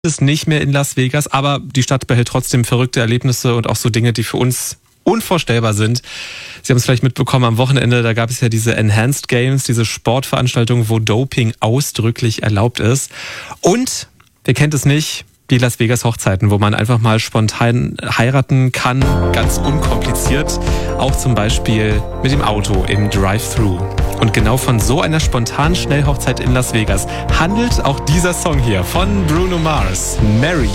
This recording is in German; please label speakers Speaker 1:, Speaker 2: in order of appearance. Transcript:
Speaker 1: ist nicht mehr in Las Vegas, aber die Stadt behält trotzdem verrückte Erlebnisse und auch so Dinge, die für uns unvorstellbar sind. Sie haben es vielleicht mitbekommen, am Wochenende, da gab es ja diese Enhanced Games, diese Sportveranstaltung, wo Doping ausdrücklich erlaubt ist. Und, wer kennt es nicht, die Las Vegas Hochzeiten, wo man einfach mal spontan heiraten kann, ganz unkompliziert, auch zum Beispiel mit dem Auto im Drive-Thru. Und genau von so einer spontanen Schnellhochzeit in Las Vegas handelt auch dieser Song hier von Bruno Mars, Mary.